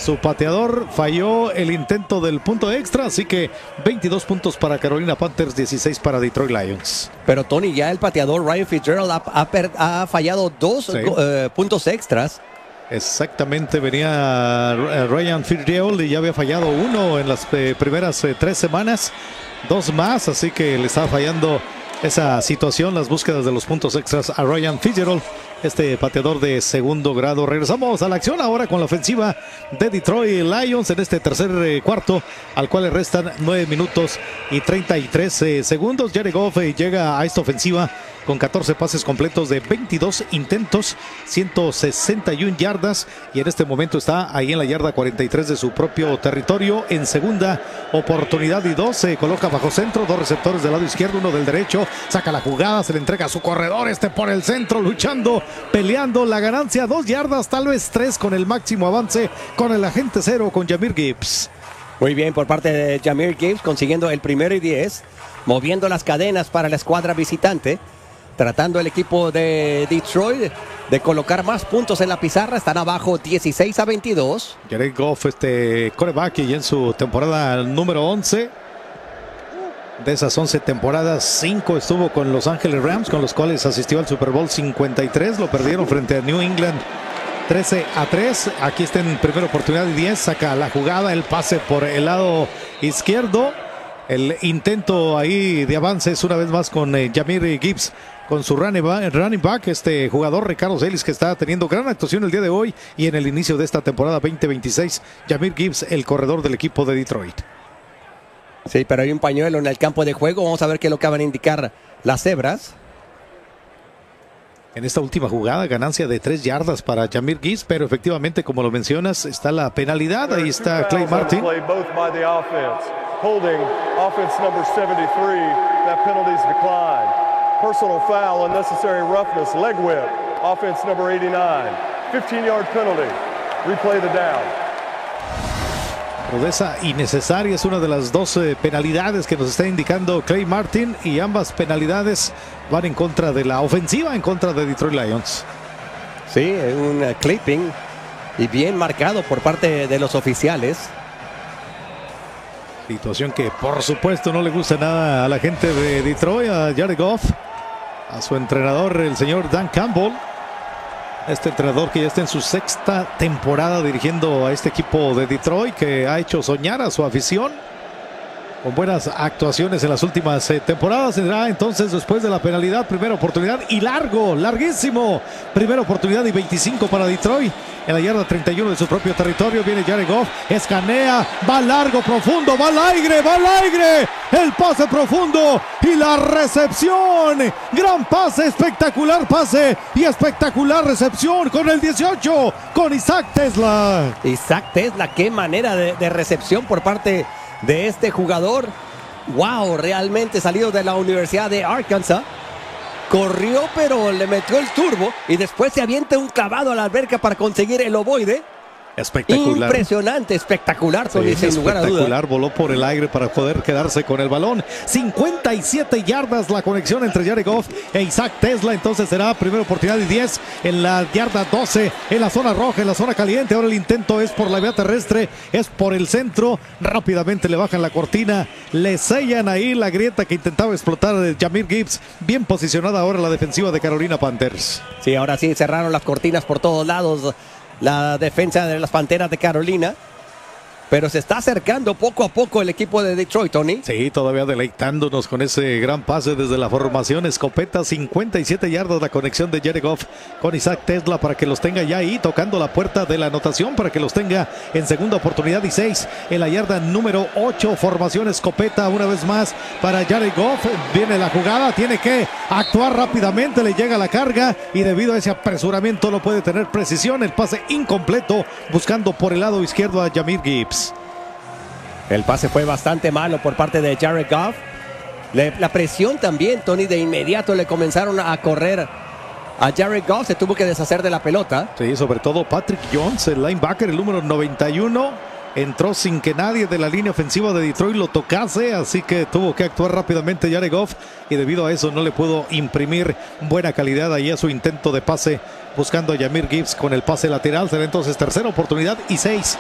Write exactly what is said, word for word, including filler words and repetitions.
su pateador, falló el intento del punto extra, así que veintidós puntos para Carolina Panthers, dieciséis para Detroit Lions. Pero Tony, ya el pateador Ryan Fitzgerald ha, ha, per, ha fallado dos sí. uh, puntos extras. Exactamente, venía Ryan Fitzgerald y ya había fallado uno en las eh, primeras eh, tres semanas, dos más, así que le estaba fallando esa situación, las búsquedas de los puntos extras a Ryan Fitzgerald, este pateador de segundo grado. Regresamos a la acción ahora con la ofensiva de Detroit Lions en este tercer eh, cuarto, al cual le restan nueve minutos y treinta y tres eh, segundos. Jared Goff eh, llega a esta ofensiva con catorce pases completos de veintidós intentos, ciento sesenta y una yardas, y en este momento está ahí en la yarda cuarenta y tres de su propio territorio. En segunda oportunidad y dos, se coloca bajo centro, dos receptores del lado izquierdo, uno del derecho, saca la jugada, se le entrega a su corredor, este por el centro, luchando, peleando la ganancia, dos yardas, tal vez tres con el máximo avance, con el agente cero, con Jahmyr Gibbs. Muy bien por parte de Jahmyr Gibbs, consiguiendo el primero y diez, moviendo las cadenas para la escuadra visitante. Tratando el equipo de Detroit de colocar más puntos en la pizarra. Están abajo dieciséis a veintidós. Jared Goff, este quarterback, y en su temporada número once. De esas once temporadas, cinco estuvo con Los Ángeles Rams, con los cuales asistió al Super Bowl cincuenta y tres. Lo perdieron frente a New England trece a tres. Aquí está en primera oportunidad y diez. Saca la jugada, el pase por el lado izquierdo. El intento ahí de avance es una vez más con eh, Jahmyr Gibbs, con su running back, running back, este jugador Ricardo Celis, que está teniendo gran actuación el día de hoy y en el inicio de esta temporada veinte veintiséis. Jahmyr Gibbs, el corredor del equipo de Detroit. Sí, pero hay un pañuelo en el campo de juego. Vamos a ver qué es lo que van a indicar las cebras. En esta última jugada, ganancia de tres yardas para Jahmyr Gibbs, pero efectivamente, como lo mencionas, está la penalidad. Ahí está Clay Martin. Holding offense number seventy-three, that penalty's declined. Personal foul, unnecessary roughness, leg whip, offense number eighty-nine. fifteen yard penalty, replay the down. Rudeza innecesaria es una de las dos eh, penalidades que nos está indicando Clay Martin, y ambas penalidades van en contra de la ofensiva, en contra de Detroit Lions. Sí, un uh, clipping y bien marcado por parte de los oficiales. Situación que por supuesto no le gusta nada a la gente de Detroit, a Jared Goff, a su entrenador, el señor Dan Campbell. Este entrenador que ya está en su sexta temporada dirigiendo a este equipo de Detroit, que ha hecho soñar a su afición con buenas actuaciones en las últimas eh, temporadas. Será entonces, después de la penalidad, primera oportunidad y largo, larguísimo. Primera oportunidad y veinticinco para Detroit. En la yarda treinta y uno de su propio territorio viene Jared Goff, escanea, va largo, profundo, va al aire, va al aire. El pase profundo y la recepción. Gran pase, espectacular pase y espectacular recepción con el dieciocho, con Isaac Tesla. Isaac Tesla, qué manera de, de recepción por parte de este jugador. Wow, realmente salido de la Universidad de Arkansas. Corrió, pero le metió el turbo y después se avienta un clavado a la alberca para conseguir el ovoide. Espectacular. Impresionante, espectacular, Tony, sí, sin lugar a duda. Espectacular, voló por el aire para poder quedarse con el balón. cincuenta y siete yardas la conexión entre Jared Goff e Isaac Tesla. Entonces será primera oportunidad y diez en la yarda doce, en la zona roja, en la zona caliente. Ahora el intento es por la vía terrestre, es por el centro. Rápidamente le bajan la cortina, le sellan ahí la grieta que intentaba explotar de Jahmyr Gibbs. Bien posicionada ahora la defensiva de Carolina Panthers. Sí, ahora sí cerraron las cortinas por todos lados la defensa de las Panteras de Carolina, pero se está acercando poco a poco el equipo de Detroit, Tony. Sí, todavía deleitándonos con ese gran pase desde la formación escopeta. cincuenta y siete yardas la conexión de Jared Goff con Isaac Tesla para que los tenga ya ahí tocando la puerta de la anotación, para que los tenga en segunda oportunidad y seis en la yarda número ocho. Formación escopeta una vez más para Jared Goff. Viene la jugada, tiene que actuar rápidamente, le llega la carga y debido a ese apresuramiento no puede tener precisión. El pase incompleto, buscando por el lado izquierdo a Jahmyr Gibbs. El pase fue bastante malo por parte de Jared Goff. Le, la presión también, Tony, de inmediato le comenzaron a correr a Jared Goff. Se tuvo que deshacer de la pelota. Sí, sobre todo Patrick Jones, el linebacker, el número noventa y uno. Entró sin que nadie de la línea ofensiva de Detroit lo tocase, así que tuvo que actuar rápidamente Jared Goff y debido a eso no le pudo imprimir buena calidad ahí a su intento de pase buscando a Jahmyr Gibbs con el pase lateral. Será entonces tercera oportunidad y seis